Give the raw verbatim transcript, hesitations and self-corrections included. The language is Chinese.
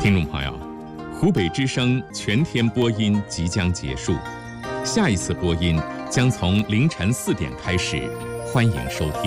听众朋友，湖北之声全天播音即将结束，下一次播音将从凌晨四点开始，欢迎收听。